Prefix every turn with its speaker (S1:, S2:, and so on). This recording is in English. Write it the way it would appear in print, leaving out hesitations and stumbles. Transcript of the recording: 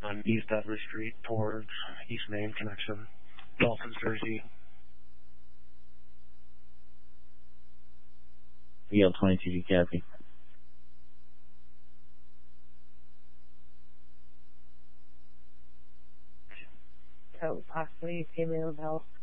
S1: on East Edward Street towards East Main Connection, Dolphins, Jersey.
S2: VL22 copy.
S3: So possibly female health.